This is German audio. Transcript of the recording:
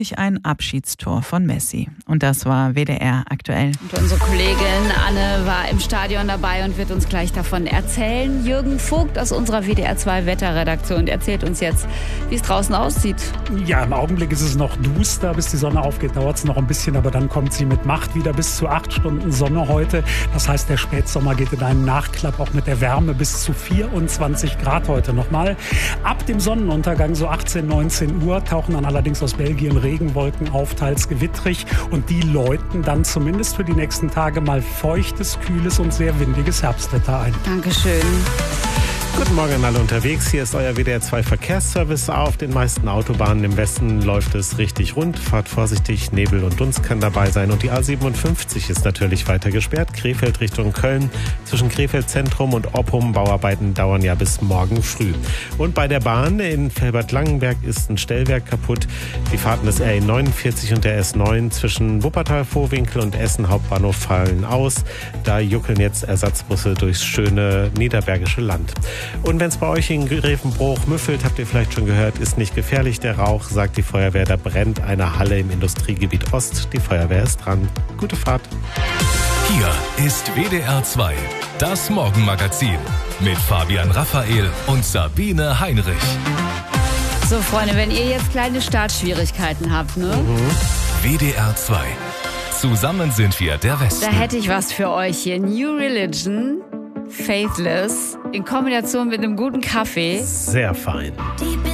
durch ein Abschiedstor von Messi. Und das war WDR aktuell. Und unsere Kollegin Anne war im Stadion dabei und wird uns gleich davon erzählen. Jürgen Vogt aus unserer WDR 2 Wetterredaktion erzählt uns jetzt, wie es draußen aussieht. Ja, im Augenblick ist es noch duster, bis die Sonne aufgeht, dauert es noch ein bisschen, aber dann kommt sie mit Macht wieder bis zu 8 Stunden Sonne heute. Das heißt, der Spätsommer geht in einen Nachklapp, auch mit der Wärme bis zu 24 Grad heute nochmal. Ab dem Sonnenuntergang, so 18, 19 Uhr, tauchen dann allerdings aus Belgien Regenwolken auf, teils gewittrig, und die läuten dann zumindest für die nächsten Tage mal feuchtes, kühles und sehr windiges Herbstwetter ein. Dankeschön. Guten Morgen an alle unterwegs. Hier ist euer WDR 2 Verkehrsservice. Auf den meisten Autobahnen im Westen läuft es richtig rund. Fahrt vorsichtig, Nebel und Dunst kann dabei sein. Und die A57 ist natürlich weiter gesperrt. Krefeld Richtung Köln. Zwischen Krefeld Zentrum und Oppum. Bauarbeiten dauern ja bis morgen früh. Und bei der Bahn in Velbert-Langenberg ist ein Stellwerk kaputt. Die Fahrten des RE 49 und der S9 zwischen Wuppertal-Vohwinkel und Essen Hauptbahnhof fallen aus. Da juckeln jetzt Ersatzbusse durchs schöne niederbergische Land. Und wenn es bei euch in Grevenbroich müffelt, habt ihr vielleicht schon gehört, ist nicht gefährlich der Rauch, sagt die Feuerwehr. Da brennt eine Halle im Industriegebiet Ost. Die Feuerwehr ist dran. Gute Fahrt. Hier ist WDR 2, das Morgenmagazin mit Fabian Raphael und Sabine Heinrich. So, Freunde, wenn ihr jetzt kleine Startschwierigkeiten habt, ne? WDR 2. Zusammen sind wir der Westen. Da hätte ich was für euch hier. New Religion, Faithless, in Kombination mit einem guten Kaffee. Sehr fein.